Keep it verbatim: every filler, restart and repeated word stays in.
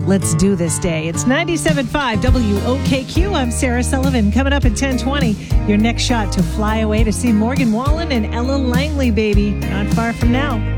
Let's do this day. It's ninety-seven point five W O K Q. I'm Sarah Sullivan. Coming up at ten twenty, your next shot to fly away to see Morgan Wallen and Ella Langley, baby. Not far from now.